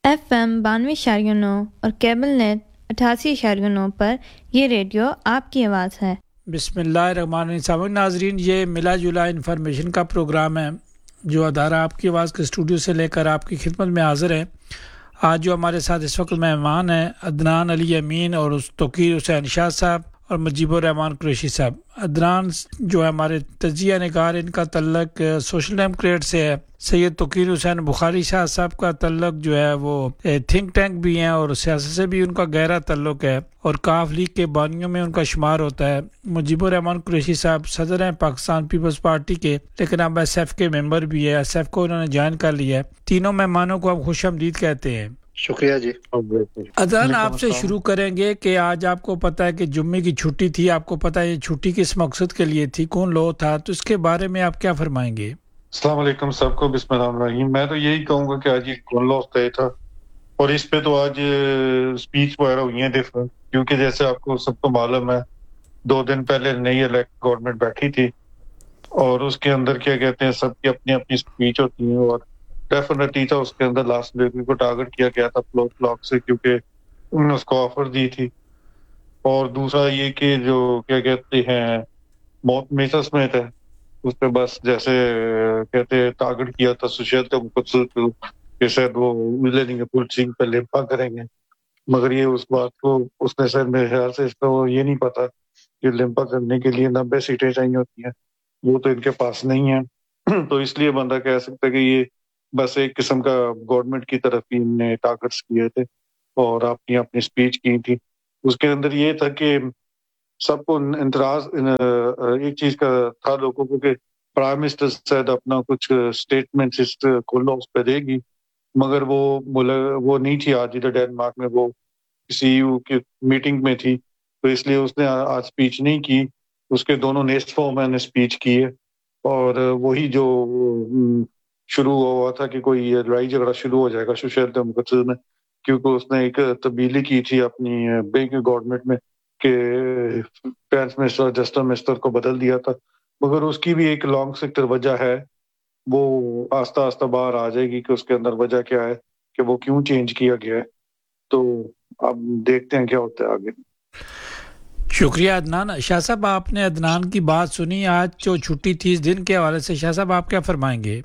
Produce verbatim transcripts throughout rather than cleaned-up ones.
F M بانوے اشاریہ نو اور کیبل نیٹ اٹھاسی اشاریہ نو پر یہ ریڈیو آپ کی آواز ہے۔ بسم اللہ الرحمن الرحیم۔ سامعین ناظرین، یہ ملا جلا انفارمیشن کا پروگرام ہے جو ادارہ آپ کی آواز کے اسٹوڈیو سے لے کر آپ کی خدمت میں حاضر ہے۔ آج جو ہمارے ساتھ اس وقت مہمان ہیں عدنان علی امین اور توقیر حسین شاہ صاحب اور مجیب الرحمان قریشی صاحب۔ عدنان جو ہے ہمارے تجزیہ نگار، ان کا تعلق سوشل ڈیموکریٹ سے ہے۔ سید توقیر حسین بخاری شاہ صاحب کا تعلق جو ہے وہ تھنک ٹینک بھی ہیں اور سیاست سے بھی ان کا گہرا تعلق ہے اور کاف لیگ کے بانیوں میں ان کا شمار ہوتا ہے۔ مجیب الرحمان قریشی صاحب صدر ہیں پاکستان پیپلز پارٹی کے، لیکن اب ایس ایف کے ممبر بھی ہے، ایس ایف کو انہوں نے جوائن کر لیا ہے۔ تینوں مہمانوں کو اب خوش آمدید کہتے ہیں۔ شکریہ جی۔ عدنان، آپ سے شروع کریں گے کہ آج آپ کو پتہ ہے کہ جمعے کی چھٹی تھی، آپ کو پتہ ہے یہ چھٹی کس مقصد کے لیے تھی، کون لو تھا، تو اس کے بارے میں آپ کیا فرمائیں گے؟ السلام علیکم سب کو، بسم اللہ الرحمن الرحیم۔ میں تو یہی کہوں گا کہ آج یہ کون لاس ڈے تھا اور اس پہ تو آج اسپیچ وغیرہ ہوئی ہیں ڈفرنٹ، کیونکہ جیسے آپ کو سب کو معلوم ہے دو دن پہلے نئی الیکٹ گورنمنٹ بیٹھی تھی اور اس کے اندر کیا کہتے ہیں سب کی اپنی اپنی اسپیچ ہوتی ہیں اور ڈیفینیٹلی تھا اس کے اندر لاسٹ بیبی کو ٹارگٹ کیا گیا تھا فلور بلاک سے، کیونکہ انہوں نے اس کو آفر دی تھی۔ اور دوسرا یہ کہ جو کیا کہتے ہیں موت میسس میں تھے اس پہ بس جیسے کہتے ٹارگٹ کیا تھا سشیل تمکتسو کو کہ شاید وہ لے لیں گے پولیسنگ پہ لمپا کریں گے، مگر یہ اس بات کو اس نے شاید میرے خیال سے اس کو یہ نہیں پتا کہ لمپا کرنے کے لیے نبے سیٹیں چاہیے ہوتی ہیں، وہ تو ان کے پاس نہیں ہے، تو اس لیے بندہ کہہ سکتا ہے کہ یہ بس ایک قسم کا گورنمنٹ کی طرف ہی ان نے ٹارگٹس کیے تھے اور اپنی اپنی اسپیچ کی تھی۔ اس کے اندر یہ تھا کہ سب کو انتراز ایک چیز کا تھا لوگوں کو کہ پرائم منسٹر شاید اپنا کچھ اسٹیٹمنٹ کھولنا اس پہ دے گی، مگر وہ وہ نہیں تھی آج ادھر ڈینمارک میں، وہ سی یو کی میٹنگ میں تھی، تو اس لیے اس نے آج اسپیچ نہیں کی۔ اس کے دونوں نیسٹ فور نے اسپیچ کی ہے اور وہی جو شروع ہوا تھا کہ کوئی لڑائی جھگڑا شروع ہو جائے گا سوشیل ڈیموکریسی میں، کیونکہ اس نے ایک تبدیلی کی تھی اپنی بینک گورنمنٹ میں کہ فینس منسٹر جسٹس منسٹر کو بدل دیا تھا، مگر اس کی بھی ایک لانگ سیکٹر وجہ ہے، وہ آہستہ آہستہ باہر آ جائے گی کہ اس کے اندر وجہ کیا ہے کہ وہ کیوں چینج کیا گیا ہے، تو اب دیکھتے ہیں کیا ہوتا ہے آگے۔ شکریہ عدنان۔ شاہ صاحب، آپ نے عدنان کی بات سنی، آج جو چھٹی تھی اس دن کے حوالے سے شاہ صاحب آپ کیا فرمائیں گے؟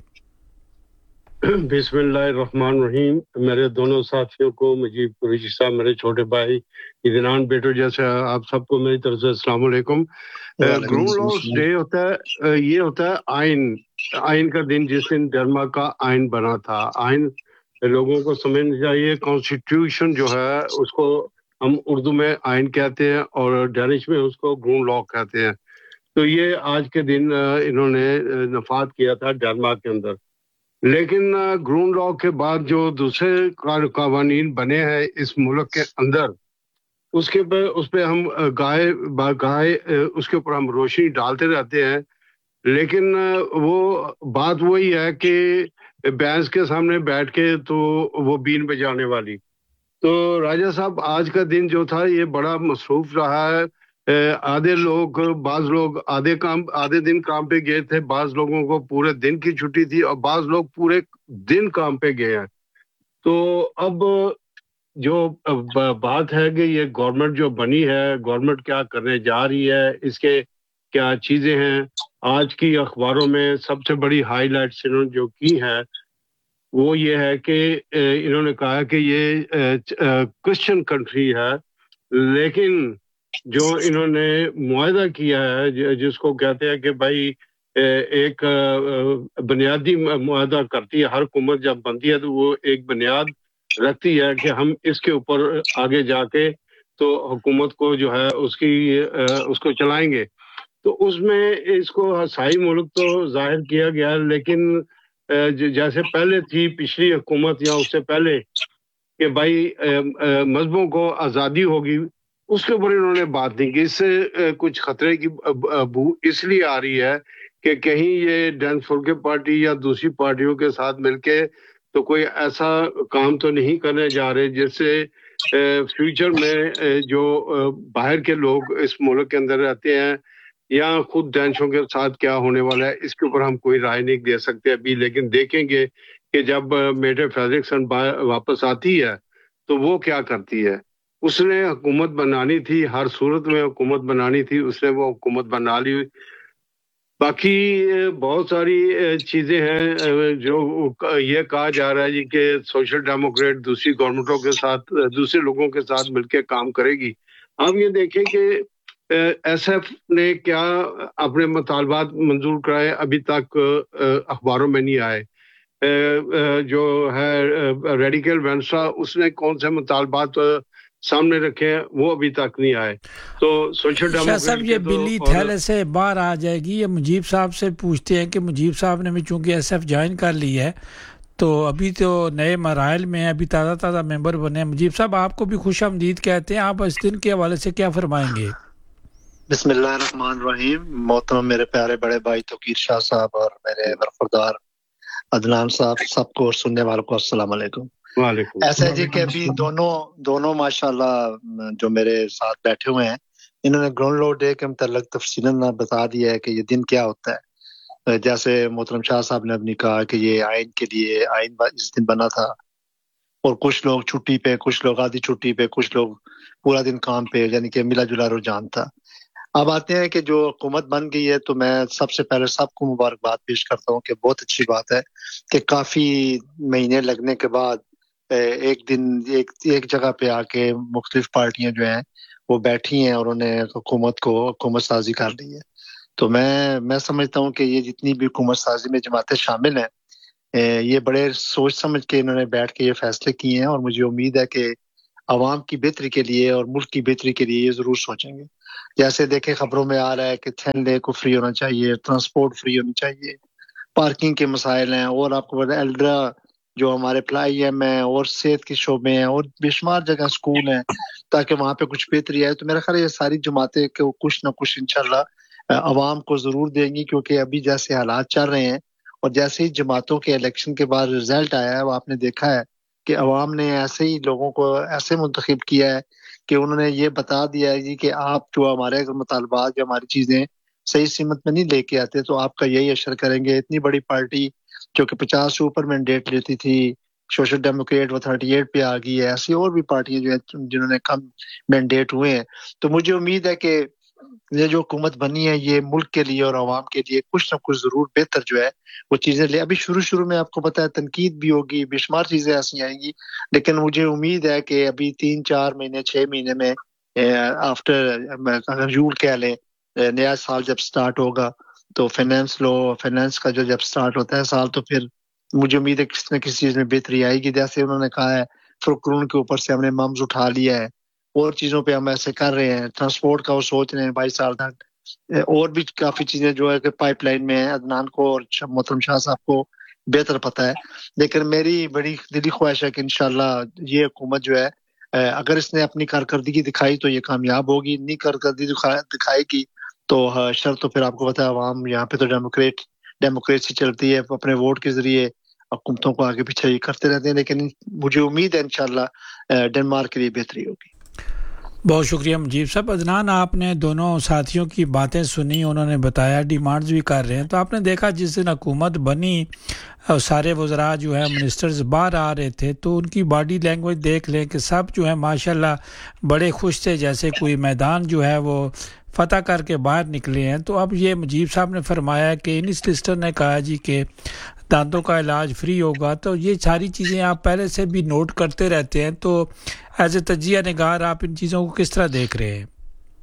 بسم اللہ الرحمن الرحیم۔ میرے دونوں ساتھیوں کو، مجیب قریشی صاحب میرے چھوٹے بھائی، عدنان بیٹو جیسے آپ سب کو میری طرف سے السلام علیکم۔ گرون لاس ڈے ہوتا ہے، یہ ہوتا ہے آئین آئین کا دن، جس دن ڈنمارک کا آئین بنا تھا۔ آئین لوگوں کو سمجھنا چاہیے، کانسٹیٹیوشن جو ہے اس کو ہم اردو میں آئین کہتے ہیں اور ڈینش میں اس کو گرون لا کہتے ہیں۔ تو یہ آج کے دن انہوں نے نفاذ کیا تھا ڈنمارک کے اندر، لیکن گرون لا کے بعد جو دوسرے قوانین بنے ہیں اس ملک کے اندر، اس کے پہ اس پہ ہم گائے گائے اس کے اوپر ہم روشنی ڈالتے رہتے ہیں، لیکن وہ بات وہی ہے کہ بینس کے سامنے بیٹھ کے تو وہ بین بجانے والی۔ تو راجہ صاحب، آج کا دن جو تھا یہ بڑا مصروف رہا ہے۔ آدھے لوگ بعض لوگ آدھے کام آدھے دن کام پہ گئے تھے، بعض لوگوں کو پورے دن کی چھٹی تھی اور بعض لوگ پورے دن کام پہ گئے ہیں۔ تو اب جو بات ہے کہ یہ گورنمنٹ جو بنی ہے، گورنمنٹ کیا کرنے جا رہی ہے، اس کے کیا چیزیں ہیں، آج کی اخباروں میں سب سے بڑی ہائی لائٹس انہوں نے جو کی ہے وہ یہ ہے کہ انہوں نے کہا کہ یہ کرسچن کنٹری ہے، لیکن جو انہوں نے معاہدہ کیا ہے جس کو کہتے ہیں کہ بھائی ایک بنیادی معاہدہ کرتی ہے ہر حکومت جب بنتی ہے، تو وہ ایک بنیاد رکھتی ہے کہ ہم اس کے اوپر آگے جا کے تو حکومت کو جو ہے اس کی اس کو چلائیں گے۔ تو اس میں اس کو عیسائی ملک تو ظاہر کیا گیا، لیکن جیسے پہلے تھی پچھلی حکومت یا اس سے پہلے کہ بھائی مذہبوں کو آزادی ہوگی، اس کے اوپر انہوں نے بات نہیں کی۔ اس سے کچھ خطرے کی بو اس لیے آ رہی ہے کہ کہیں یہ ڈینس فولکے پارٹی یا دوسری پارٹیوں کے ساتھ مل کے تو کوئی ایسا کام تو نہیں کرنے جا رہے جس سے فیوچر میں جو باہر کے لوگ اس ملک کے اندر رہتے ہیں یا خود ڈینشوں کے ساتھ کیا ہونے والا ہے اس کے اوپر ہم کوئی رائے نہیں دے سکتے ابھی، لیکن دیکھیں گے کہ جب میڈر فریڈرکسن واپس آتی ہے تو وہ کیا کرتی ہے. اس نے حکومت بنانی تھی، ہر صورت میں حکومت بنانی تھی، اس نے وہ حکومت بنا لی. باقی بہت ساری چیزیں ہیں جو یہ کہا جا رہا ہے جی کہ سوشل ڈیموکریٹ دوسری گورنمنٹوں کے ساتھ، دوسرے لوگوں کے ساتھ مل کے کام کرے گی. آپ یہ دیکھیں کہ ایس ایف نے کیا اپنے مطالبات منظور کرائے، ابھی تک اخباروں میں نہیں آئے. جو ہے ریڈیکل وینسا، اس نے کون سے مطالبات سامنے رکھے ہیں، وہ ابھی تک نہیں آئے. تو سوشل شاہ صاحب ڈیموکریٹ یہ بلی تھیلے سے باہر آ جائے گی. یہ مجیب صاحب سے پوچھتے ہیں کہ مجیب صاحب نے بھی چونکہ ایس ایف جوائن کر لی ہے تو ابھی تو نئے مراحل میں ابھی تازہ تازہ ممبر بنے ہیں. مجیب صاحب آپ کو بھی خوش آمدید کہتے ہیں، آپ اس دن کے حوالے سے کیا فرمائیں گے؟ بسم اللہ الرحمن الرحیم. محترم میرے پیارے بڑے بھائی توقیر شاہ صاحب اور میرے برخوردار عدنان صاحب، سب کو اور سننے والوں کو السلام علیکم. وعلیکم. ایسا ہے جی کہ ابھی دونوں دونوں ماشاءاللہ جو میرے ساتھ بیٹھے ہوئے ہیں، انہوں نے گراؤنڈ لو ڈے کے متعلق تفصیلاً بتا دیا ہے کہ یہ دن کیا ہوتا ہے. جیسے محترم شاہ صاحب نے اپنی کہا کہ یہ آئین کے لیے آئین اس دن بنا تھا، اور کچھ لوگ چھٹی پہ، کچھ لوگ آدھی چھٹی پہ، کچھ لوگ پورا دن کام پہ، یعنی کہ ملا جلا رجحان تھا. اب آتے ہیں کہ جو حکومت بن گئی ہے تو میں سب سے پہلے سب کو مبارکباد پیش کرتا ہوں کہ بہت اچھی بات ہے کہ کافی مہینے لگنے کے بعد ایک دن ایک ایک جگہ پہ آ کے مختلف پارٹیاں جو ہیں وہ بیٹھی ہیں اور انہوں نے حکومت کو حکومت سازی کر لی ہے. تو میں میں سمجھتا ہوں کہ یہ جتنی بھی حکومت سازی میں جماعتیں شامل ہیں، یہ بڑے سوچ سمجھ کے انہوں نے بیٹھ کے یہ فیصلے کیے ہیں، اور مجھے امید ہے کہ عوام کی بہتری کے لیے اور ملک کی بہتری کے لیے یہ ضرور سوچیں گے. جیسے دیکھیں خبروں میں آ رہا ہے کہ تھین لے کو فری ہونا چاہیے، ٹرانسپورٹ فری ہونی چاہیے، پارکنگ کے مسائل ہیں، اور آپ کو پتا ہے ایلڈرا جو ہمارے پلائی ایم ہیں اور صحت کے شعبے ہیں اور بے شمار جگہ سکول ہیں، تاکہ وہاں پہ کچھ بہتری آئے. تو میرا خیال ہے یہ ساری جماعتیں کہ وہ کچھ نہ کچھ انشاءاللہ عوام کو ضرور دیں گی، کیونکہ ابھی جیسے حالات چل رہے ہیں اور جیسے ہی جماعتوں کے الیکشن کے بعد رزلٹ آیا ہے، وہ آپ نے دیکھا ہے کہ عوام نے ایسے ہی لوگوں کو ایسے منتخب کیا ہے کہ انہوں نے یہ بتا دیا ہے جی کہ آپ جو ہمارے مطالبات جو ہماری چیزیں صحیح سمت میں نہیں لے کے آتے تو آپ کا یہی اشر کریں گے. اتنی بڑی پارٹی جو کہ پچاس سے اوپر مینڈیٹ لیتی تھی، سوشل ڈیموکریٹ وہ تھرٹی ایٹ پہ آ گئی ہے، ایسی اور بھی پارٹیاں جو ہیں جنہوں نے کم مینڈیٹ ہوئے ہیں. تو مجھے امید ہے کہ یہ جو حکومت بنی ہے یہ ملک کے لیے اور عوام کے لیے کچھ نہ کچھ ضرور بہتر جو ہے وہ چیزیں لے. ابھی شروع شروع میں آپ کو پتا ہے تنقید بھی ہوگی، بے شمار چیزیں ایسی آئیں گی، لیکن مجھے امید ہے کہ ابھی تین چار مہینے چھ مہینے میں آفٹر اگر یول کہہ لیں نیا سال جب سٹارٹ ہوگا تو فائنینس لو فائنینس کا جو جب سٹارٹ ہوتا ہے سال، تو پھر مجھے امید ہے کسی نہ کسی چیز میں بہتری آئے گی. جیسے انہوں نے کہا ہے فروخت کے اوپر سے ہم نے ممز اٹھا لیا ہے، اور چیزوں پہ ہم ایسے کر رہے ہیں، ٹرانسپورٹ کا وہ سوچ رہے ہیں بائیس سال تک، اور بھی کافی چیزیں جو ہے کہ پائپ لائن میں ہیں. عدنان کو اور محترم شاہ صاحب کو بہتر پتہ ہے، لیکن میری بڑی دلی خواہش ہے کہ انشاءاللہ یہ حکومت جو ہے اگر اس نے اپنی کارکردگی دکھائی تو یہ کامیاب ہوگی، نہیں کارکردگی دکھائے گی تو شر تو پھر آپ کو پتہ ہے عوام یہاں پہ تو ڈیموکریٹ ڈیموکریسی چلتی ہے، اپنے ووٹ کے ذریعے حکومتوں کو آگے پیچھے کرتے رہتے ہیں. لیکن مجھے امید ہے انشاءاللہ ڈنمارک کے لیے بہتری ہوگی. بہت شکریہ مجیب صاحب. عدنان آپ نے دونوں ساتھیوں کی باتیں سنی، انہوں نے بتایا ڈیمانڈز بھی کر رہے ہیں. تو آپ نے دیکھا جس دن حکومت بنی سارے وزراء جو ہے منسٹرز باہر آ رہے تھے تو ان کی باڈی لینگویج دیکھ لیں کہ سب جو ہے ماشاءاللہ بڑے خوش تھے، جیسے کوئی میدان جو ہے وہ فتح کر کے باہر نکلے ہیں. تو اب یہ مجیب صاحب نے فرمایا کہ انسٹر نے کہا جی کہ دانتوں کا علاج فری ہوگا. تو یہ ساری چیزیں آپ پہلے سے بھی نوٹ کرتے رہتے ہیں، تو ایز اے تجزیہ نگار آپ ان چیزوں کو کس طرح دیکھ رہے ہیں؟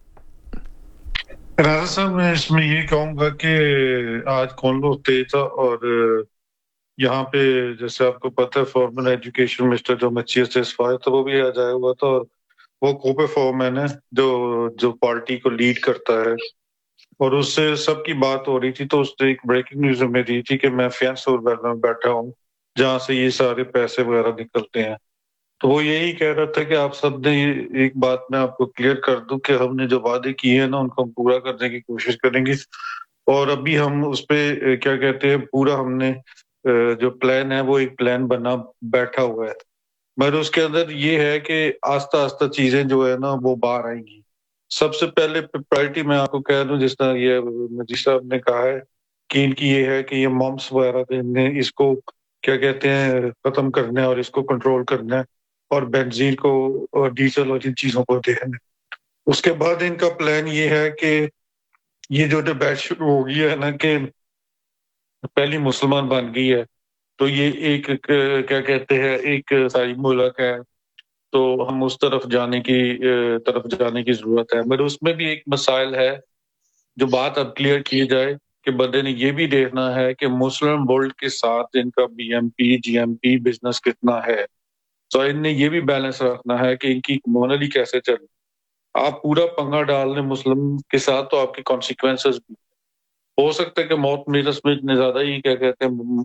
راجا صاحب میں اس میں یہ کہوں گا کہ آج کون لو تیز تھا، اور یہاں پہ جیسے آپ کو پتہ ہے فارمل ایجوکیشن منسٹر جو مچیس اسفائے تھا وہ بھی آج آیا ہوا تھا، اور وہ کوپے فورمین ہے جو جو پارٹی کو لیڈ کرتا ہے، اور اس سے سب کی بات ہو رہی تھی. تو اس نے ایک بریکنگ نیوز میں دی تھی کہ میں فینس اور بیٹھا ہوں جہاں سے یہ سارے پیسے وغیرہ نکلتے ہیں. تو وہ یہی کہہ رہا تھا کہ آپ سب نے ایک بات میں آپ کو کلیئر کر دوں کہ ہم نے جو وعدے کیے ہیں نا ان کو ہم پورا کرنے کی کوشش کریں گے، اور ابھی ہم اس پہ کیا کہتے ہیں پورا ہم نے جو پلان ہے وہ ایک پلان بنا بیٹھا ہوا ہے. مگر اس کے اندر یہ ہے کہ آہستہ آہستہ چیزیں جو ہے نا وہ باہر آئیں گی. سب سے پہلے پرائرٹی میں آپ کو کہہ دوں، جس طرح یہ مجید صاحب نے کہا ہے کہ ان کی یہ ہے کہ یہ مامس وغیرہ اس کو کیا کہتے ہیں ختم کرنا ہے اور اس کو کنٹرول کرنا ہے اور بنزین کو اور ڈیزل اور ان چیزوں کو دینا ہے. اس کے بعد ان کا پلان یہ ہے کہ یہ جو ڈبیٹ شروع ہو گئی ہے نا کہ پہلی مسلمان بن گئی ہے تو یہ ایک کیا کہتے ہیں ایک ساری ملک ہے تو ہم اس طرف جانے کی طرف جانے کی ضرورت ہے. مگر اس میں بھی ایک مسائل ہے جو بات اب کلیئر کی جائے کہ بندے نے یہ بھی دیکھنا ہے کہ مسلم ورلڈ کے ساتھ ان کا B M P G M P business کتنا ہے. تو ان نے یہ بھی بیلنس رکھنا ہے کہ ان کی اکانومی کیسے چلے. آپ پورا پنگا ڈال لیں مسلم کے ساتھ تو آپ کی کانسیکوینسز بھی ہو سکتا ہے کہ موت میرس میں اتنے زیادہ ہی کیا کہتے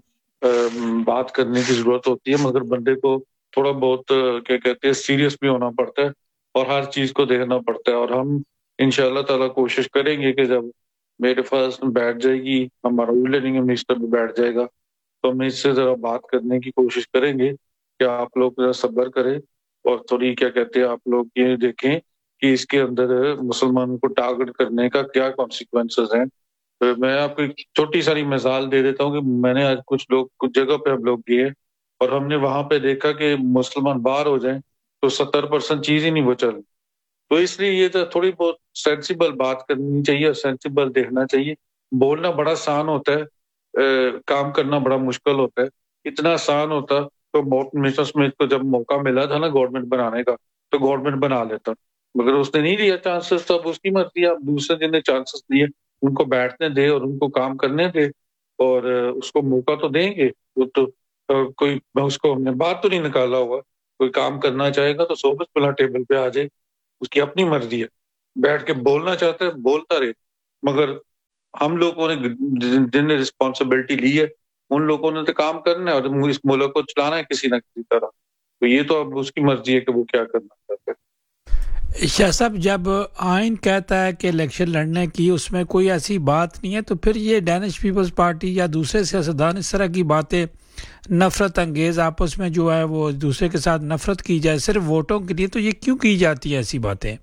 ہیں بات کرنے کی ضرورت ہوتی ہے مگر بندے کو تھوڑا بہت کیا کہتے ہیں سیریس بھی ہونا پڑتا ہے اور ہر چیز کو دیکھنا پڑتا ہے. اور ہم انشاءاللہ تعالیٰ کوشش کریں گے کہ جب میرے پاس بیٹھ جائے گی ہمارا لرننگ منسٹر بھی بیٹھ جائے گا تو ہم اس سے ذرا بات کرنے کی کوشش کریں گے کہ آپ لوگ ذرا صبر کریں اور تھوڑی کیا کہتے ہیں آپ لوگ یہ دیکھیں کہ اس کے اندر مسلمانوں کو ٹارگٹ کرنے کا کیا کانسیکوینسز ہیں. میں آپ کو ایک چھوٹی ساری مثال دے دیتا ہوں کہ میں نے آج کچھ لوگ کچھ جگہ پہ ہم لوگ گئے اور ہم نے وہاں پہ دیکھا کہ مسلمان باہر ہو جائیں تو ستر پرسنٹ چیز ہی نہیں وہ چل. تو اس لیے یہ تو تھوڑی بہت سینسیبل بات کرنی چاہیے اور سینسیبل دیکھنا چاہیے. بولنا بڑا آسان ہوتا ہے کام کرنا بڑا مشکل ہوتا ہے. اتنا آسان ہوتا تو مسٹر اسمتھ کو جب موقع ملا تھا نا گورنمنٹ بنانے کا تو گورنمنٹ بنا لیتا مگر اس نے نہیں دیا چانسز. تو اب اس کی مرضی آپ دوسرے جن نے چانسز دیے ان کو بیٹھنے دے اور ان کو کام کرنے دے اور اس کو موقع تو دیں گے. وہ تو کوئی اس کو ہم نے بات تو نہیں نکالا ہوگا. کوئی کام کرنا چاہے گا تو صحبت پلا ٹیبل پہ آ جائے. اس کی اپنی مرضی ہے. بیٹھ کے بولنا چاہتا ہے بولتا رہے مگر ہم لوگوں نے جن نے رسپانسبلٹی لی ہے ان لوگوں نے تو کام کرنا ہے اور اس ملک کو چلانا ہے کسی نہ کسی طرح. تو یہ تو اب اس کی مرضی ہے کہ وہ کیا کرنا چاہتے ہیں. شاہ صاحب جب آئین کہتا ہے کہ الیکشن لڑنے کی اس میں کوئی ایسی بات نہیں ہے تو پھر یہ ڈینش پیپلز پارٹی یا دوسرے سیاستدان اس طرح کی باتیں نفرت انگیز آپس میں جو ہے وہ دوسرے کے ساتھ نفرت کی جائے صرف ووٹوں کے لیے تو یہ کیوں کی جاتی ہے ایسی باتیں؟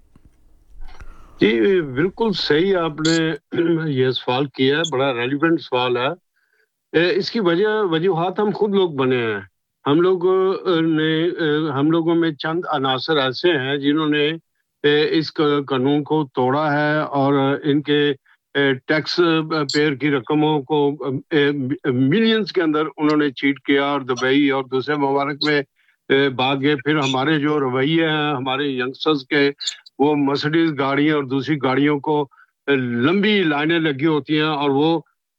جی بالکل صحیح آپ نے یہ سوال کیا ہے. بڑا ریلیونٹ سوال ہے. اس کی وجہ وجوہات ہم خود لوگ بنے ہیں. ہم لوگ نے ہم لوگوں میں چند عناصر ایسے ہیں جنہوں نے اس قانون کو توڑا ہے اور ان کے ٹیکس پیئر کی رقموں کو ملینز کے اندر انہوں نے چیٹ کیا اور دبئی اور دوسرے ممالک میں بھاگ گئے. پھر ہمارے جو رویے ہیں ہمارے ینگسٹرز کے وہ مرسڈیز گاڑیاں اور دوسری گاڑیوں کو لمبی لائنیں لگی ہوتی ہیں اور وہ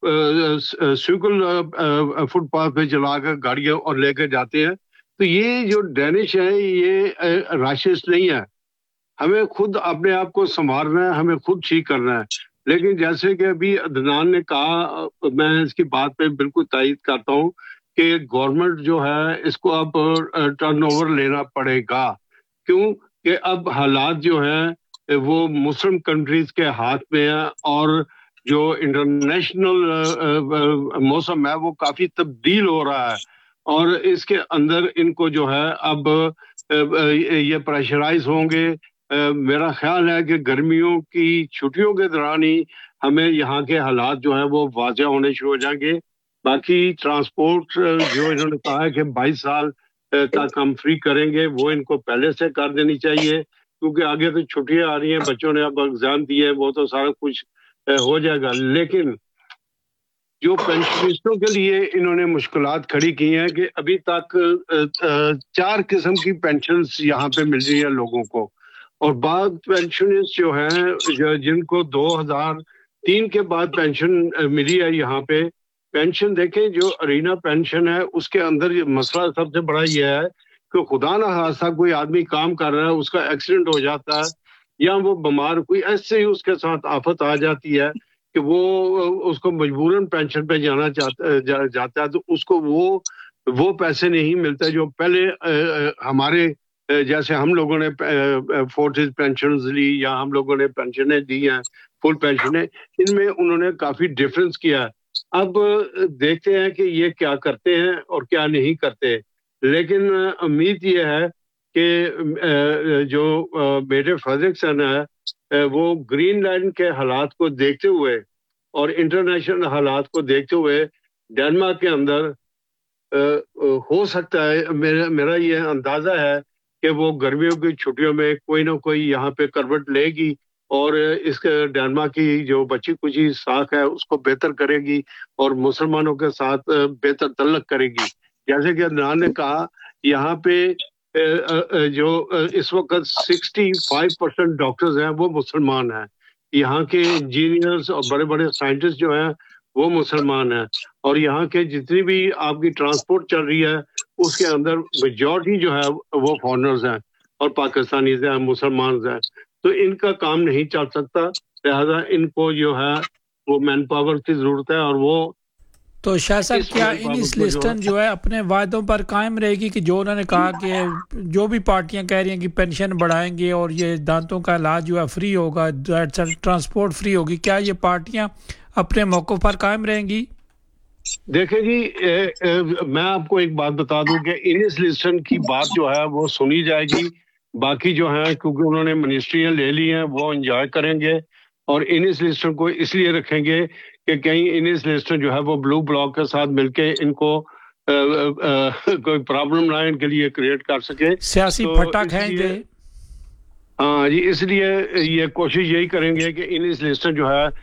سیکل فٹ پاتھ پہ چلا کر گاڑیاں اور لے کے جاتے ہیں. تو یہ جو ڈینش ہے یہ راشسٹ نہیں ہے. ہمیں خود اپنے آپ کو سنوارنا ہے ہمیں خود ٹھیک کرنا ہے. لیکن جیسے کہ ابھی عدنان نے کہا میں اس کی بات پہ بالکل تائید کرتا ہوں کہ گورنمنٹ جو ہے اس کو اب ٹرن اوور لینا پڑے گا. کیوں کہ اب حالات جو ہیں وہ مسلم کنٹریز کے ہاتھ میں ہیں اور جو انٹرنیشنل موسم ہے وہ کافی تبدیل ہو رہا ہے اور اس کے اندر ان کو جو ہے اب یہ پریشرائز ہوں گے. میرا خیال ہے کہ گرمیوں کی چھٹیوں کے دوران ہی ہمیں یہاں کے حالات جو ہیں وہ واضح ہونے شروع ہو جائیں گے. باقی ٹرانسپورٹ جو انہوں نے کہا ہے کہ بائیس سال تک ہم فری کریں گے وہ ان کو پہلے سے کر دینی چاہیے کیونکہ آگے تو چھٹیاں آ رہی ہیں بچوں نے اب ایگزام دیے وہ تو سارا کچھ ہو جائے گا. لیکن جو پینشنسٹوں کے لیے انہوں نے مشکلات کھڑی کی ہیں کہ ابھی تک چار قسم کی پینشنز یہاں پہ مل رہی ہیں لوگوں کو اور بعض پینشنسٹ جو ہیں جن کو دو ہزار تین کے بعد پینشن ملی ہے یہاں پہ پینشن دیکھیں جو ارینا پینشن ہے اس کے اندر مسئلہ سب سے بڑا یہ ہے کہ خدا نہ خاصہ کوئی آدمی کام کر رہا ہے اس کا ایکسیڈنٹ ہو جاتا ہے یا وہ بیمار کوئی ایسے ہی اس کے ساتھ آفت آ جاتی ہے کہ وہ اس کو مجبوراً پینشن پہ جانا چاہتا جاتا ہے تو اس کو وہ وہ پیسے نہیں ملتے جو پہلے ہمارے جیسے ہم لوگوں نے فورٹیز پینشنز لی یا ہم لوگوں نے پینشنیں دی ہیں فل پینشنیں ان میں انہوں نے کافی ڈفرینس کیا ہے. اب دیکھتے ہیں کہ یہ کیا کرتے ہیں اور کیا نہیں کرتے. لیکن امید یہ ہے کہ جو میڈر فریڈرکسن ہے وہ گرین لینڈ کے حالات کو دیکھتے ہوئے اور انٹرنیشنل حالات کو دیکھتے ہوئے ڈینمارک کے اندر ہو سکتا ہے میرا میرا یہ اندازہ ہے کہ وہ گرمیوں کی چھٹیوں میں کوئی نہ کوئی یہاں پہ کروٹ لے گی اور اس کے ڈینمارک کی جو بچی کچی ساکھ ہے اس کو بہتر کرے گی اور مسلمانوں کے ساتھ بہتر تعلق کرے گی. جیسے کہ عدنان نے کہا یہاں پہ جو اس وقت سکسٹی فائیو پرسینٹ ڈاکٹرز ہیں وہ مسلمان ہیں. یہاں کے انجینئرز اور بڑے بڑے سائنٹسٹ جو ہیں وہ مسلمان ہیں اور یہاں کے جتنی بھی آپ کی ٹرانسپورٹ چل رہی ہے اس کے اندر میجورٹی جو ہے وہ فارنرز ہیں اور پاکستانیز ہیں, مسلمان ہیں. تو ان کا کام نہیں چل سکتا, لہذا ان کو جو ہے وہ مین پاور کی ضرورت ہے. اور وہ تو شاہ صاحب کیا انیس لسٹن جو ہے اپنے وعدوں پر قائم رہے گی کہ جو انہوں نے کہا کہ جو بھی پارٹیاں کہہ رہی ہیں کہ پینشن بڑھائیں گے اور یہ دانتوں کا علاج جو ہے فری ہوگا, ٹرانسپورٹ فری ہوگی, کیا یہ پارٹیاں اپنے موقف پر قائم رہیں گی؟ دیکھیں جی, میں آپ کو ایک بات بتا دوں کہ انیس لسٹن کی بات جو ہے وہ سنی جائے گی. باقی جو ہیں کیونکہ انہوں نے منسٹریاں لے لی ہیں وہ انجوائے کریں گے اور انیس لسٹن کو اس لیے رکھیں گے کہ کہیں انیس لسٹن جو ہے وہ بلو بلاک کے ساتھ مل کے ان کو کوئی پرابلم نہ ان کے لیے کریٹ کر سکے, سیاسی پھٹا کھائیں گے. ہاں جی, اس لیے یہ کوشش یہی کریں گے کہ انیس لسٹن جو ہے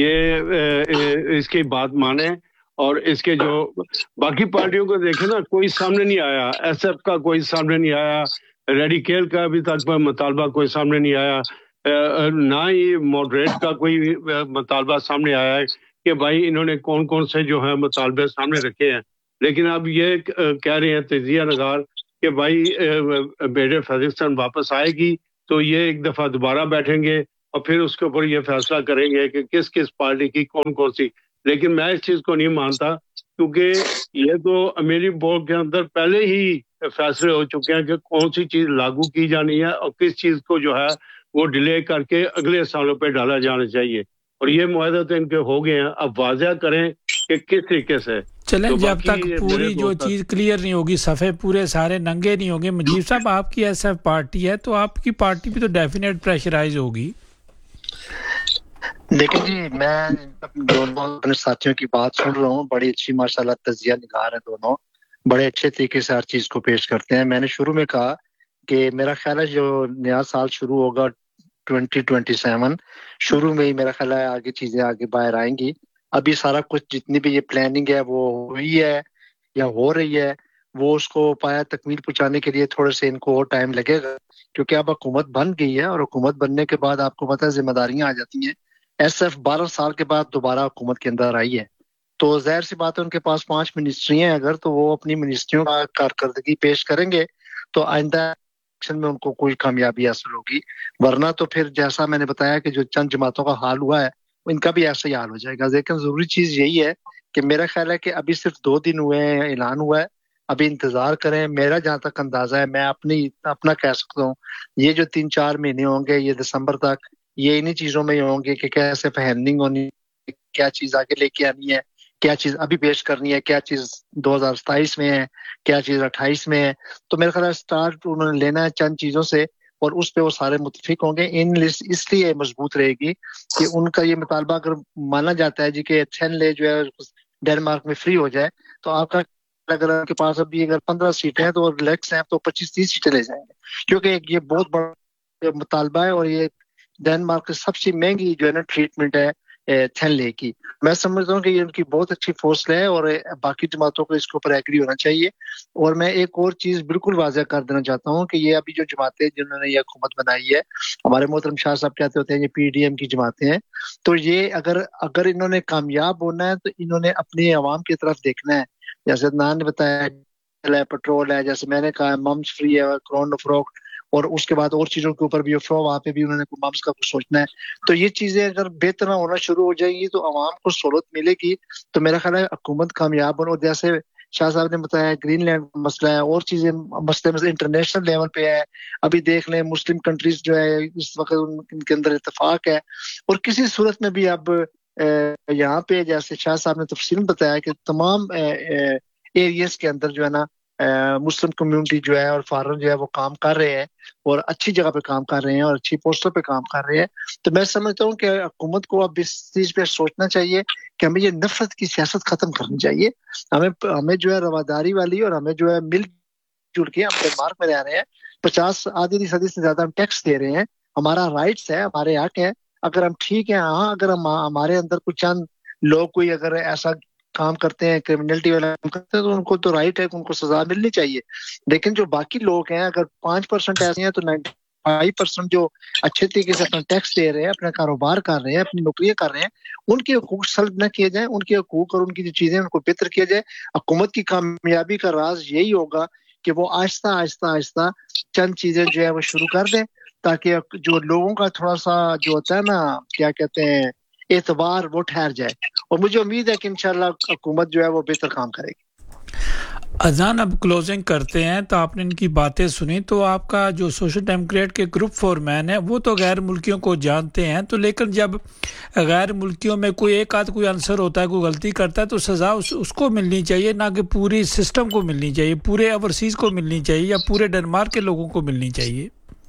یہ اس کی بات مانے اور اس کے جو باقی پارٹیوں کو دیکھیں نا کوئی سامنے نہیں آیا. ایس ایف کا کوئی سامنے نہیں آیا, ریڈیکل کا ابھی تک مطالبہ کوئی سامنے نہیں آیا, نہ ہی ماڈریٹ کا کوئی مطالبہ سامنے آیا ہے کہ بھائی انہوں نے کون کون سے جو ہے مطالبے سامنے رکھے ہیں. لیکن اب یہ کہہ رہے ہیں تجزیہ نگار کہ بھائی بیٹے فیضان واپس آئے گی تو یہ ایک دفعہ دوبارہ بیٹھیں گے اور پھر اس کے اوپر یہ فیصلہ کریں گے کہ کس کس پارٹی کی کون کون سی. لیکن میں اس چیز کو نہیں مانتا کیونکہ یہ تو امیر بورڈ کے اندر پہلے ہی فیصلے ہو چکے ہیں کہ کون سی چیز لاگو کی جانی ہے اور کس چیز کو جو ہے وہ ڈیلے کر کے اگلے سالوں پہ ڈالا جانا چاہیے. اور یہ معاہدے تو ان کے ہو گئے ہیں, اب واضح کریں کہ کس طریقے سے. چلیں جب تک پوری جو چیز کلیئر نہیں ہوگی, صفحے پورے سارے ننگے نہیں ہوں گے. مجیب صاحب آپ کی ایس ایف پارٹی ہے تو آپ کی پارٹی بھی تو ڈیفینیٹ پریشرائز ہوگی. دیکھیں جی, میں دونوں اپنے ساتھیوں کی بات سن رہا ہوں, بڑی اچھی ماشاءاللہ تجزیہ نگار ہیں دونوں, بڑے اچھے طریقے سے ہر چیز کو پیش کرتے ہیں. میں نے شروع میں کہا کہ میرا خیال ہے جو نیا سال شروع ہوگا ٹوینٹی ٹوینٹی سیون, شروع میں ہی میرا خیال ہے آگے چیزیں آگے باہر آئیں گی. ابھی سارا کچھ جتنی بھی یہ پلاننگ ہے وہ ہوئی ہے یا ہو رہی ہے, وہ اس کو پایا تکمیل پہنچانے کے لیے تھوڑے سے ان کو اور ٹائم لگے گا کیونکہ اب حکومت بن گئی ہے اور حکومت بننے کے بعد آپ کو پتہ ہے ذمہ داریاں آ جاتی ہیں. ایس ایف بارہ سال کے بعد دوبارہ حکومت کے اندر آئی ہے تو ظاہر سی بات ہے ان کے پاس پانچ منسٹری ہیں اگر, تو وہ اپنی منسٹریوں کا کارکردگی پیش کریں گے تو آئندہ الیکشن میں ان کو کوئی کامیابی حاصل ہوگی. ورنہ تو پھر جیسا میں نے بتایا کہ جو چند جماعتوں کا حال ہوا ہے ان کا بھی ایسا ہی حال ہو جائے گا. لیکن ضروری چیز یہی ہے کہ میرا خیال ہے کہ ابھی صرف دو دن ہوئے ہیں, اعلان ہوا ہے, ابھی انتظار کریں. میرا جہاں تک اندازہ ہے, میں اپنی اپنا کہہ سکتا ہوں, یہ جو تین چار مہینے ہوں گے یہ دسمبر تک, یہ انہی چیزوں میں ہوں گے کہ کیسے پہننگ ہونی, کیا چیز آگے لے کے آنی ہے, کیا چیز ابھی پیش کرنی ہے, کیا چیز دو ہزار ستائیس میں ہے, کیا چیز اٹھائیس میں ہے. تو میرا خیال ہے اسٹارٹ انہوں نے لینا ہے چند چیزوں سے اور اس پہ وہ سارے متفق ہوں گے. ان لسٹ اس لیے مضبوط رہے گی کہ ان کا یہ مطالبہ اگر مانا جاتا ہے جی کہ چھین لے جو ہے ڈینمارک میں فری ہو جائے تو آپ کا اگر ان کے پاس ابھی اگر پندرہ سیٹیں ہیں تو ریلیکس ہیں تو پچیس تیس سیٹیں لے جائیں گے کیونکہ یہ بہت بڑا مطالبہ ہے اور یہ ڈینمارک کی سب سے مہنگی جو ہے نا ٹریٹمنٹ ہے تھین لے کی. میں سمجھتا ہوں کہ یہ ان کی بہت اچھی فورس ہے اور باقی جماعتوں کو اس کے اوپر ایگری ہونا چاہیے. اور میں ایک اور چیز بالکل واضح کر دینا چاہتا ہوں کہ یہ ابھی جو جماعتیں جنہوں نے یہ حکومت بنائی ہے, ہمارے محترم شاہ صاحب کہتے ہوتے ہیں یہ پی ڈی ایم کی جماعتیں ہیں, تو یہ اگر اگر انہوں نے کامیاب ہونا ہے تو انہوں نے اپنی عوام کی طرف دیکھنا ہے. جیسے عدنان نے بتایا پیٹرول ہے, جیسے میں نے کہا ممس فری ہے, کرون فروخت, اور اس کے بعد اور چیزوں کے اوپر بھی افرو وہاں پہ بھی انہوں نے ممس کا کچھ سوچنا ہے. تو یہ چیزیں اگر بہتر ہونا شروع ہو جائیں گی تو عوام کو سہولت ملے گی. تو میرا خیال ہے حکومت کامیاب ہونا. اور جیسے شاہ صاحب نے بتایا گرین لینڈ کا مسئلہ ہے, اور چیزیں مسئلے مسئلے انٹرنیشنل لیول پہ ہے. ابھی دیکھ لیں مسلم کنٹریز جو ہے اس وقت ان کے اندر اتفاق ہے, اور کسی صورت میں بھی اب یہاں پہ جیسے شاہ صاحب نے تفصیل بتایا کہ تمام ایریاز کے اندر جو ہے نا مسلم کمیونٹی جو ہے اور فارن جو ہے وہ کام کر رہے ہیں اور اچھی جگہ پہ کام کر رہے ہیں اور اچھی پوسٹوں پہ کام کر رہے ہیں. تو میں سمجھتا ہوں کہ حکومت کو اب اس چیز پہ سوچنا چاہیے کہ ہمیں یہ نفرت کی سیاست ختم کرنی چاہیے. ہمیں ہمیں جو ہے رواداری والی اور ہمیں جو ہے مل جل کے ہم ڈنمارک میں رہ رہے ہیں, پچاس آدھی صدی سے زیادہ ہم ٹیکس دے رہے ہیں, ہمارا رائٹس ہے, ہمارے حق ہے. اگر ہم ٹھیک ہیں, ہاں اگر ہم ہمارے اندر کچھ چند لوگ کوئی اگر ایسا کام کرتے ہیں, کرمنلٹی والا کام کرتے ہیں, تو ان کو تو رائٹ ہے کہ ان کو سزا ملنی چاہیے. لیکن جو باقی لوگ ہیں, اگر پانچ پرسنٹ ایسے ہیں تو نائنٹی فائیو پرسنٹ جو اچھے طریقے سے اپنا ٹیکس دے رہے ہیں, اپنا کاروبار کر رہے ہیں, اپنی نوکریاں کر رہے ہیں, ان کے حقوق سلب نہ کیے جائیں. ان کے حقوق اور ان کی جو چیزیں ان کو بہتر کیا جائے. حکومت کی کامیابی کا راز یہی ہوگا کہ وہ آہستہ آہستہ آہستہ چند چیزیں جو ہے وہ شروع کر دیں, تاکہ جو لوگوں کا تھوڑا سا جو ہوتا ہے نا, کیا کہتے ہیں, اعتبار, وہ ٹھہر جائے. اور مجھے امید ہے کہ انشاءاللہ حکومت جو ہے وہ بہتر کام کرے گی. اذان اب کلوزنگ کرتے ہیں, تو آپ نے ان کی باتیں سنی, تو آپ کا جو سوشل ڈیموکریٹ کے گروپ فور مین ہے وہ تو غیر ملکیوں کو جانتے ہیں, تو لیکن جب غیر ملکیوں میں کوئی ایک آدھ کوئی عنصر ہوتا ہے, کوئی غلطی کرتا ہے, تو سزا اس, اس کو ملنی چاہیے, نہ کہ پوری سسٹم کو ملنی چاہیے, پورے اوورسیز کو ملنی چاہیے, یا پورے ڈنمارک کے لوگوں کو ملنی چاہیے.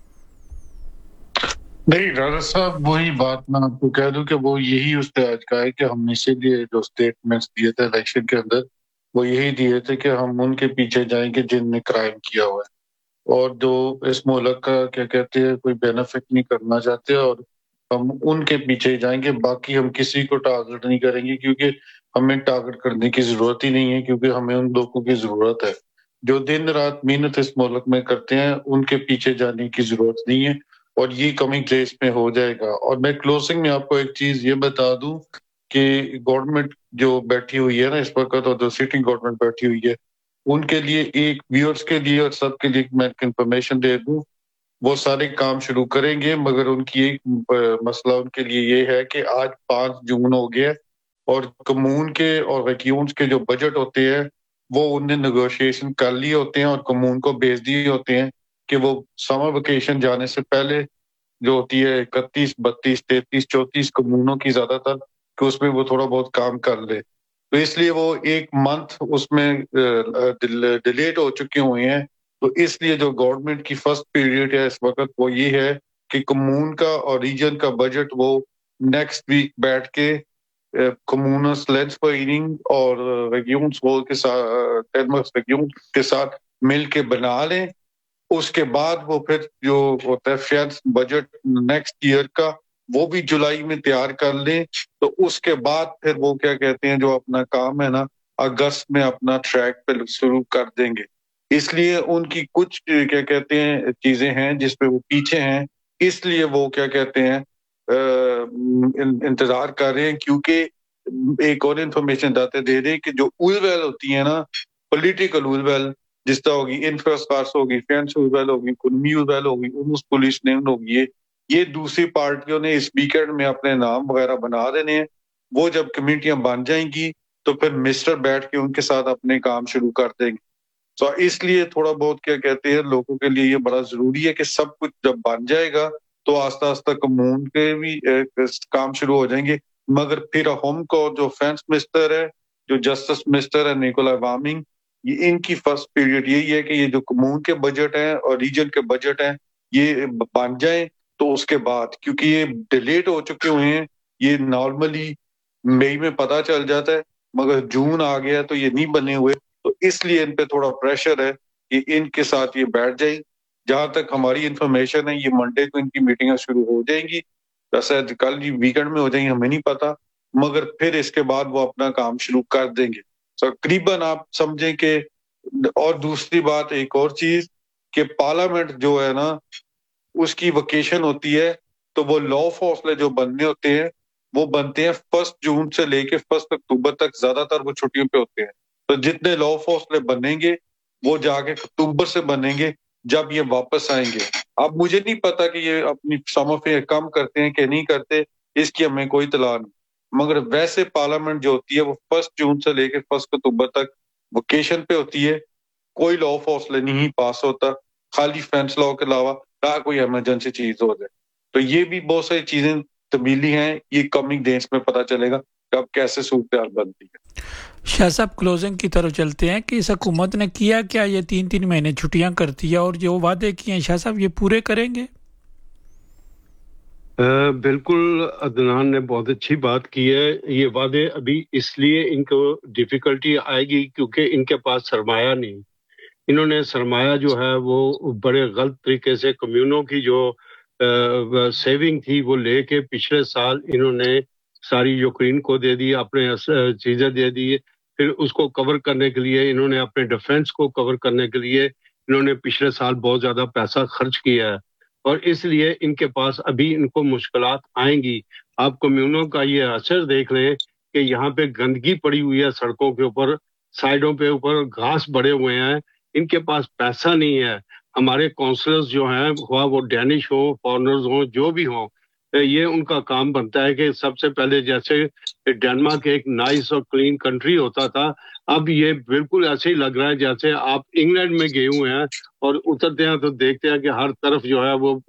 نہیں راجا صاحب, وہی بات میں آپ کو کہہ دوں کہ وہ یہی اس نے آج کہا ہے کہ ہم نے اسی لیے جو اسٹیٹمنٹس دیے تھے الیکشن کے اندر, وہ یہی دیے تھے کہ ہم ان کے پیچھے جائیں گے جن نے کرائم کیا ہوا ہے, اور جو اس ملک کا کیا کہتے ہیں کوئی بینیفٹ نہیں کرنا چاہتے, اور ہم ان کے پیچھے جائیں گے. باقی ہم کسی کو ٹارگٹ نہیں کریں گے, کیونکہ ہمیں ٹارگٹ کرنے کی ضرورت ہی نہیں ہے, کیونکہ ہمیں ان لوگوں کی ضرورت ہے جو دن رات محنت اس ملک میں کرتے ہیں. ان کے پیچھے جانے کی ضرورت نہیں ہے, اور یہ کمنگ ڈیز میں ہو جائے گا. اور میں کلوزنگ میں آپ کو ایک چیز یہ بتا دوں کہ گورنمنٹ جو بیٹھی ہوئی ہے نا اس وقت, اور جو سٹنگ گورنمنٹ بیٹھی ہوئی ہے, ان کے لیے ایک ویورز کے لیے اور سب کے لیے میں انفارمیشن دے دوں, وہ سارے کام شروع کریں گے, مگر ان کی ایک مسئلہ ان کے لیے یہ ہے کہ آج پانچ جون ہو گیا, اور کمون کے اور ویکیونز کے جو بجٹ ہوتے ہیں وہ انہیں نیگوشیشن کر لیے ہوتے ہیں, اور کمون کو بھیج دیے ہوتے ہیں کہ وہ سمر ویکیشن جانے سے پہلے جو ہوتی ہے اکتیس بتیس تینتیس چونتیس کمونوں کی زیادہ تر, کہ اس میں وہ تھوڑا بہت کام کر لے. تو اس لیے وہ ایک منتھ اس میں ڈیلیٹ ہو چکے ہوئے ہیں. تو اس لیے جو گورنمنٹ کی فرسٹ پیریڈ ہے اس وقت وہ یہ ہے کہ کمون کا اور ریجن کا بجٹ وہ نیکسٹ ویک بیٹھ کے کمونس لینس پریننگ اور ریگیونس وول کے ساتھ ریگیون کے ساتھ مل کے بنا لیں. اس کے بعد وہ پھر جو ہوتا ہے فیئر بجٹ نیکسٹ ایئر کا وہ بھی جولائی میں تیار کر لیں. تو اس کے بعد پھر وہ کیا کہتے ہیں جو اپنا کام ہے نا اگست میں اپنا ٹریک پہ شروع کر دیں گے. اس لیے ان کی کچھ کیا کہتے ہیں چیزیں ہیں جس پہ وہ پیچھے ہیں, اس لیے وہ کیا کہتے ہیں انتظار کر رہے ہیں. کیونکہ ایک اور انفارمیشن داتے دے رہے کہ جو اول ویل ہوتی ہے نا, پولیٹیکل اول ویل, جس طرح ہوگی انفراسٹرکچر ہوگی, فینس اول ویل ہوگی, اکنومی اول ویل ہوگی, اس پولیس نے ہوگی, یہ دوسری پارٹیوں نے اس ویکینڈ میں اپنے نام وغیرہ بنا دینے ہیں. وہ جب کمیٹیاں بن جائیں گی تو پھر منسٹر بیٹھ کے ان کے ساتھ اپنے کام شروع کر دیں گے. تو اس لیے تھوڑا بہت کیا کہتے ہیں لوگوں کے لیے یہ بڑا ضروری ہے کہ سب کچھ جب بن جائے گا تو آہستہ آہستہ کمون کے بھی کام شروع ہو جائیں گے. مگر پھر ہوم کو جو فینس منسٹر ہے, جو جسٹس منسٹر ہے نیکولا وامنگ, یہ ان کی فرسٹ پیریڈ یہی ہے کہ یہ جو کمون کے بجٹ ہیں اور ریجن کے بجٹ ہیں یہ بن جائیں. تو اس کے بعد کیونکہ یہ ڈیلیٹ ہو چکے ہوئے ہیں, یہ نارملی مئی میں پتہ چل جاتا ہے, مگر جون آ گیا تو یہ نہیں بنے ہوئے. تو اس لیے ان پہ تھوڑا پریشر ہے کہ ان کے ساتھ یہ بیٹھ جائیں. جہاں تک ہماری انفارمیشن ہے یہ منڈے کو ان کی میٹنگیں شروع ہو جائیں گی. ویسے کل یہ ویکینڈ میں ہو جائیں گی ہمیں نہیں پتا, مگر پھر اس کے بعد وہ اپنا کام شروع کر دیں گے تقریباً. آپ سمجھیں کہ اور دوسری بات ایک اور چیز کہ پارلیمنٹ جو ہے نا اس کی ویکیشن ہوتی ہے, تو وہ لا فاصلے جو بننے ہوتے ہیں وہ بنتے ہیں فرسٹ جون سے لے کے فرسٹ اکتوبر تک, زیادہ تر وہ چھٹیوں پہ ہوتے ہیں. تو جتنے لا فاصلے بنیں گے وہ جا کے اکتوبر سے بنیں گے جب یہ واپس آئیں گے. اب مجھے نہیں پتا کہ یہ اپنی سمفیں کم کرتے ہیں کہ نہیں کرتے, اس کی ہمیں کوئی اطلاع نہیں, مگر ویسے پارلیمنٹ جو ہوتی ہے وہ فرسٹ جون سے لے کے فرسٹ اکتوبر تک ویکیشن پہ ہوتی ہے. کوئی لا فاصلے نہیں پاس ہوتا, خالی فینس لا کے علاوہ نہ کوئی ایمرجنسی چیز ہو جائے. تو یہ بھی بہت ساری چیزیں تبدیلی ہیں, یہ کمنگ ڈیز میں پتہ چلے گا. کب کیسے صورتحال بنتی ہے۔ شاہ صاحب کلوزنگ کی طرف چلتے ہیں کہ اس حکومت نے کیا کیا، یہ تین تین مہینے چھٹیاں کرتی ہے اور جو وعدے کیے ہیں شاہ صاحب یہ پورے کریں گے؟ بالکل عدنان نے بہت اچھی بات کی ہے. یہ وعدے ابھی اس لیے ان کو ڈیفیکلٹی آئے گی کیونکہ ان کے پاس سرمایہ نہیں. انہوں نے سرمایہ جو ہے وہ بڑے غلط طریقے سے کمیونوں کی جو سیونگ تھی وہ لے کے پچھلے سال انہوں نے ساری یوکرین کو دے دی، اپنے چیزیں دے دی. پھر اس کو کور کرنے کے لیے انہوں نے اپنے ڈیفنس کو کور کرنے کے لیے انہوں نے پچھلے سال بہت زیادہ پیسہ خرچ کیا ہے اور اس لیے ان کے پاس ابھی ان کو مشکلات آئیں گی. آپ کمیونوں کا یہ اثر دیکھ لیں کہ یہاں پہ گندگی پڑی ہوئی ہے سڑکوں کے اوپر، سائڈوں پہ اوپر گھاس بڑے ہوئے ہیں. ان کے پاس پیسہ نہیں ہے. ہمارے کونسلرز جو ہیں خواہ وہ ڈینش ہوں، فارنرز ہوں، جو بھی ہوں، یہ ان کا کام بنتا ہے کہ سب سے پہلے جیسے ڈینمارک ایک نائس اور کلین کنٹری ہوتا تھا، اب یہ بالکل ایسے ہی لگ رہا ہے جیسے آپ انگلینڈ میں گئے ہوئے ہیں اور اترتے ہیں تو دیکھتے ہیں کہ ہر طرف جو ہے وہ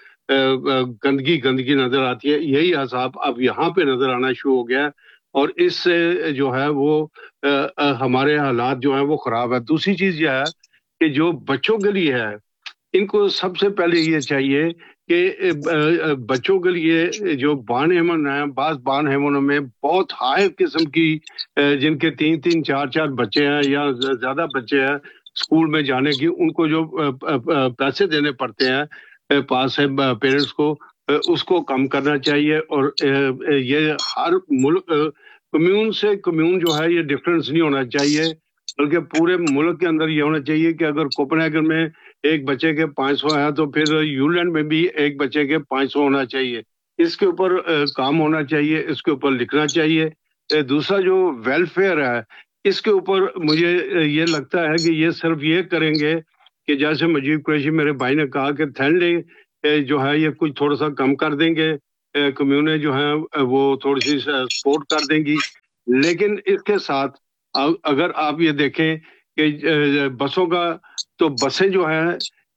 گندگی گندگی نظر آتی ہے. یہی حساب اب یہاں پہ نظر آنا شروع ہو گیا ہے اور اس سے جو ہے وہ ہمارے حالات جو ہیں وہ خراب ہے. دوسری چیز یہ ہے کہ جو بچوں کے لیے ہے ان کو سب سے پہلے یہ چاہیے کہ بچوں کے لیے جو بان ہیمن ہیں، بعض بان ہیمنوں میں بہت ہائی قسم کی جن کے تین تین چار چار بچے ہیں یا زیادہ بچے ہیں اسکول میں جانے کی، ان کو جو پیسے دینے پڑتے ہیں پاس ہے پیرنٹس کو، اس کو کم کرنا چاہیے. اور یہ ہر ملک کمیون سے کمیون جو ہے یہ ڈفرینس نہیں ہونا چاہیے، بلکہ پورے ملک کے اندر یہ ہونا چاہیے کہ اگر کوپن ہیگن میں ایک بچے کے پانچ سو ہیں تو پھر یولینڈ میں بھی ایک بچے کے پانچ سو ہونا چاہیے. اس کے اوپر کام ہونا چاہیے، اس کے اوپر لکھنا چاہیے. دوسرا جو ویلفیئر ہے اس کے اوپر مجھے یہ لگتا ہے کہ یہ صرف یہ کریں گے کہ جیسے مجیب قریشی میرے بھائی نے کہا کہ تھینڈے جو ہے یہ کچھ تھوڑا سا کم کر دیں گے، کمیونیں جو ہیں وہ تھوڑی سی سپورٹ کر دیں گی. لیکن اس کے ساتھ اگر آپ یہ دیکھیں کہ بسوں کا، تو بسیں جو ہیں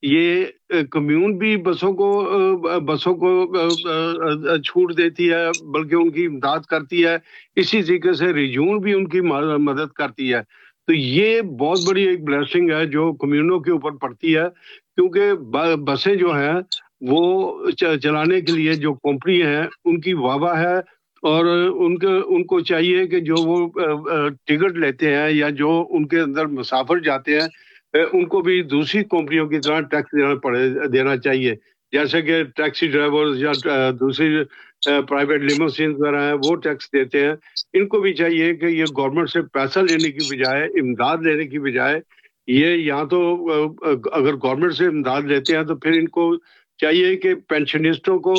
یہ کمیون بھی بسوں کو بسوں کو چھوٹ دیتی ہے بلکہ ان کی امداد کرتی ہے، اسی طریقے سے ریجون بھی ان کی مدد کرتی ہے. تو یہ بہت بڑی ایک بلیسنگ ہے جو کمیونوں کے اوپر پڑتی ہے، کیونکہ بسیں جو ہیں وہ چلانے کے لیے جو کمپنی ہیں ان کی واہ ہے اور ان کے ان کو چاہیے کہ جو وہ ٹکٹ لیتے ہیں یا جو ان کے اندر مسافر جاتے ہیں ان کو بھی دوسری کمپنیوں کی طرح ٹیکس دینا پڑے دینا چاہیے. جیسے کہ ٹیکسی ڈرائیورز یا دوسری پرائیویٹ لیموسینز وغیرہ ہیں وہ ٹیکس دیتے ہیں. ان کو بھی چاہیے کہ یہ گورنمنٹ سے پیسہ لینے کی بجائے، امداد لینے کی بجائے، یہ یہاں تو اگر گورنمنٹ سے امداد لیتے ہیں تو پھر ان کو چاہیے کہ پینشنسٹوں کو،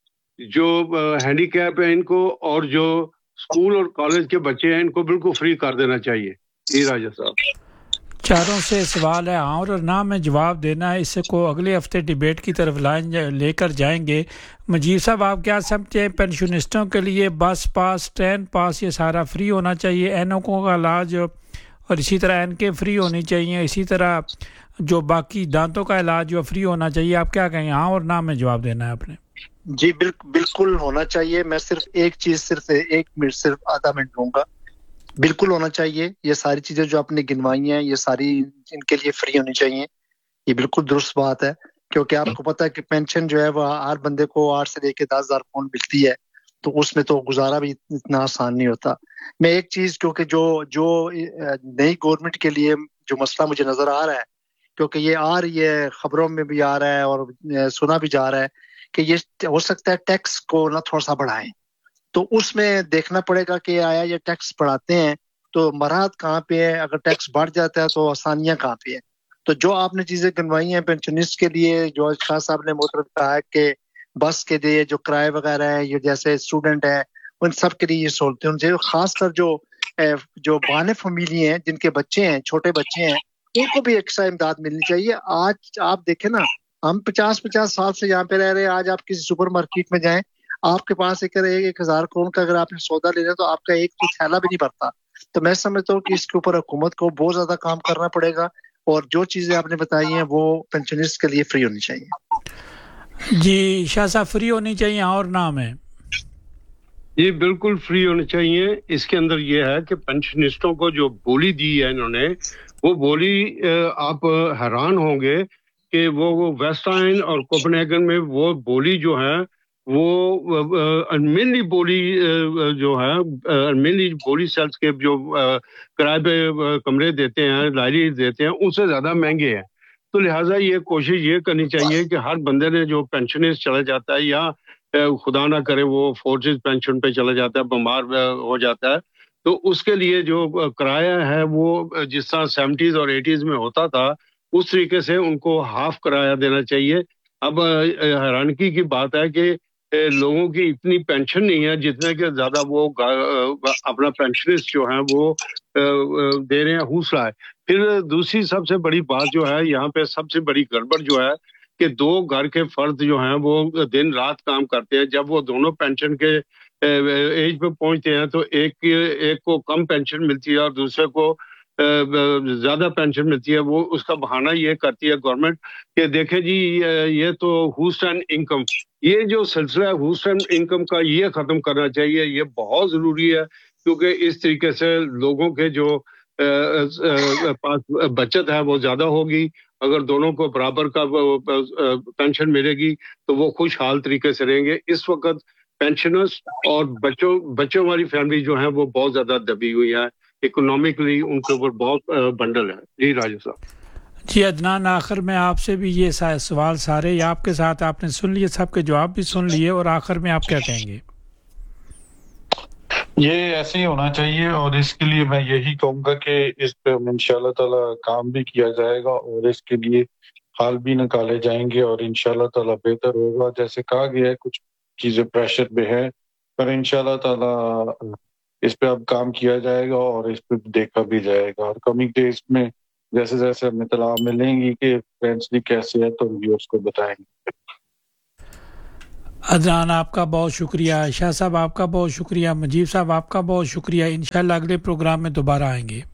جو ہینڈی کیپ ہیں ان کو، اور جو اسکول اور کالج کے بچے ہیں ان کو بالکل فری کر دینا چاہیے. جی راجہ صاحب، چاروں سے سوال ہے ہاں اور نہ میں جواب دینا ہے. اس کو اگلے ہفتے ڈیبیٹ کی طرف لائن لے کر جائیں گے. مجید صاحب آپ کیا سمجھتے ہیں پینشنسٹوں کے لیے بس پاس، ٹرین پاس یہ سارا فری ہونا چاہیے، اینوکوں کا علاج اور اسی طرح این کے فری ہونی چاہیے، اسی طرح جو باقی دانتوں کا علاج جو فری ہونا چاہیے؟ آپ کیا کہیں، ہاں اور نہ میں جواب دینا ہے آپ نے؟ جی بالکل ہونا چاہیے. میں صرف ایک چیز صرف ایک منٹ صرف آدھا منٹ لوں گا. بالکل ہونا چاہیے. یہ ساری چیزیں جو آپ نے گنوائی ہیں یہ ساری ان کے لیے فری ہونی چاہیے. یہ بالکل درست بات ہے کیونکہ آپ کو پتہ ہے کہ پینشن جو ہے وہ ہر بندے کو آٹھ سے لے کے دس ہزار پاؤنڈ ملتی ہے، تو اس میں تو گزارا بھی اتنا آسان نہیں ہوتا. میں ایک چیز کیونکہ جو جو نئی گورنمنٹ کے لیے جو مسئلہ مجھے نظر آ رہا ہے، کیونکہ یہ آ رہی ہے، خبروں میں بھی آ رہا ہے اور سنا بھی جا رہا ہے کہ یہ ہو سکتا ہے ٹیکس کو نہ تھوڑا سا بڑھائیں. تو اس میں دیکھنا پڑے گا کہ آیا یہ ٹیکس بڑھاتے ہیں تو مراحت کہاں پہ ہے، اگر ٹیکس بڑھ جاتا ہے تو آسانیاں کہاں پہ ہیں. تو جو آپ نے چیزیں گنوائی ہیں پینشنسٹ کے لیے، جو شاہ صاحب نے محترم کہا ہے کہ بس کے لیے جو کرائے وغیرہ ہیں، یہ جیسے اسٹوڈنٹ ہیں ان سب کے لیے یہ سہولتیں ان سے، خاص کر جو جو بانے فیملی ہیں جن کے بچے ہیں، چھوٹے بچے ہیں، ان کو بھی ایکسٹرا امداد ملنی چاہیے. آج آپ دیکھیں نا، ہم پچاس پچاس سال سے یہاں پہ رہ رہے ہیں. آج آپ کسی سپر مارکیٹ میں جائیں، آپ کے پاس ایک ایک ہزار کروڑ کا اگر آپ نے سودا لینا تو آپ کا ایک تو تھیلا بھی نہیں بھرتا. تو میں سمجھتا ہوں کہ اس کے اوپر حکومت کو بہت زیادہ کام کرنا پڑے گا اور جو چیزیں آپ نے بتائی ہیں وہ پینشنسٹ کے لیے فری ہونی چاہیے. جی شاہ صاحب، فری ہونی چاہیے اور نام ہے یہ بالکل فری ہونے چاہیے. اس کے اندر یہ ہے کہ پینشنسٹوں کو جو بولی دی ہے انہوں نے، وہ بولی آپ حیران ہوں گے کہ وہ ویسٹ آئن اور کوپنہیگن میں وہ بولی جو ہے وہ مینلی بولی جو ہے مینلی بولی سیلز کے جو کرائے پہ کمرے دیتے ہیں، لائبریری دیتے ہیں، ان سے زیادہ مہنگے ہیں. تو لہٰذا یہ کوشش یہ کرنی چاہیے کہ ہر بندے نے جو پینشنسٹ چلا جاتا ہے یا خدا نہ کرے وہ فورسز پینشن پہ چلا جاتا ہے، بیمار ہو جاتا ہے، تو اس کے لیے جو کرایہ ہے وہ جس طرح سیونٹیز اور ایٹیز میں ہوتا تھا اس طریقے سے ان کو ہاف کرایہ دینا چاہیے. اب حیرانگی کی بات ہے کہ لوگوں کی اتنی پینشن نہیں ہے جتنے کہ زیادہ وہ اپنا پینشنسٹ جو ہیں وہ دے رہے ہیں. حوصلہ ہے. پھر دوسری سب سے بڑی بات جو ہے یہاں پہ سب سے بڑی گڑبڑ جو ہے کہ دو گھر کے فرد جو ہیں وہ دن رات کام کرتے ہیں. جب وہ دونوں پینشن کے ایج پہ پہنچتے ہیں تو ایک ایک کو کم پینشن ملتی ہے اور دوسرے کو زیادہ پینشن ملتی ہے. وہ اس کا بہانہ یہ کرتی ہے گورنمنٹ کہ دیکھیں جی یہ تو ہوسٹن انکم، یہ جو سلسلہ ہے ہوسٹن انکم کا یہ ختم کرنا چاہیے. یہ بہت ضروری ہے کیونکہ اس طریقے سے لوگوں کے جو پاس بچت ہے وہ زیادہ ہوگی. اگر دونوں کو برابر کا پینشن ملے گی تو وہ خوشحال طریقے سے رہیں گے. اس وقت پینشنرز اور بچوں بچوں والی فیملی جو ہیں وہ بہت زیادہ دبی ہوئی ہے، اکنامکلی ان کے اوپر بہت بنڈل ہے. جی راجہ صاحب. جی عدنان، آخر میں آپ سے بھی یہ سوال سارے یا آپ کے ساتھ آپ نے سن لیے، سب کے جواب بھی سن لیے، اور آخر میں آپ کیا کہیں گے؟ یہ ایسے ہی ہونا چاہیے اور اس کے لیے میں یہی کہوں گا کہ اس پہ انشاءاللہ تعالی کام بھی کیا جائے گا اور اس کے لیے حال بھی نکالے جائیں گے اور انشاءاللہ تعالی بہتر ہوگا. جیسے کہا گیا ہے کچھ چیزیں پریشر پہ ہے، پر انشاءاللہ تعالی اس پہ اب کام کیا جائے گا اور اس پہ دیکھا بھی جائے گا. اور کمنگ ڈیز میں جیسے جیسے ہمیں اطلاع ملیں گی کہ فرینڈسلی کیسے ہے تو ویورز کو بتائیں گے. عدنان آپ کا بہت شکریہ، شاہ صاحب آپ کا بہت شکریہ، مجیب صاحب آپ کا بہت شکریہ. انشاءاللہ اگلے پروگرام میں دوبارہ آئیں گے.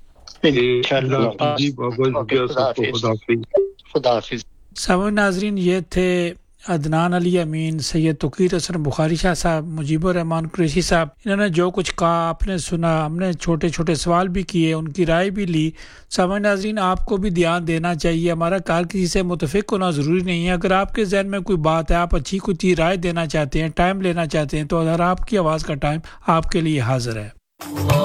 خدا حافظ. سامعین ناظرین، یہ تھے عدنان علی امین، سید توقیر حسن بخاری شاہ صاحب، مجیب الرحمان قریشی صاحب. انہوں نے جو کچھ کہا آپ نے سنا، ہم نے چھوٹے چھوٹے سوال بھی کیے، ان کی رائے بھی لی. سامعین ناظرین، آپ کو بھی دھیان دینا چاہیے، ہمارا کال کسی سے متفق ہونا ضروری نہیں ہے. اگر آپ کے ذہن میں کوئی بات ہے، آپ اچھی کوئی چیز رائے دینا چاہتے ہیں، ٹائم لینا چاہتے ہیں، تو اگر آپ کی آواز کا ٹائم آپ کے لیے حاضر ہے.